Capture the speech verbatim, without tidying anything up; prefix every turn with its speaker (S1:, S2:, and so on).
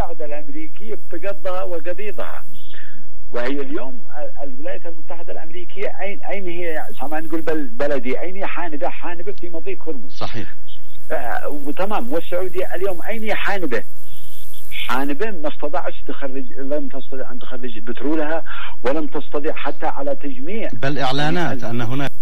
S1: المساعدة الأمريكية بقضها وقضيضها. وهي اليوم الولايات المتحدة الأمريكية أين أين هي سامع نقول بلدي أين هي حانبة حانبة في مضيق هرمز.
S2: صحيح.
S1: آه وتمام. والسعودية اليوم أين هي حانبة حانبة ما استطاعتش تخرج، لم تستطيع أن تخرج بترولها ولم تستطيع حتى على تجميع
S2: بل إعلانات أن هناك